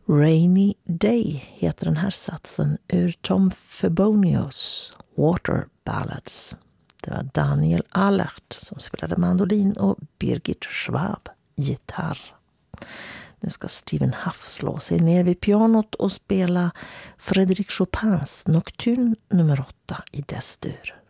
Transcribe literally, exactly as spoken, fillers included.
Rainy Day heter den här satsen ur Tom Febonios Water Ballads. Det var Daniel Allert som spelade mandolin och Birgit Schwab gitarr. Nu ska Stephen Huff slå sig ner vid pianot och spela Frédéric Chopins Nocturne nummer åtta i dess dur.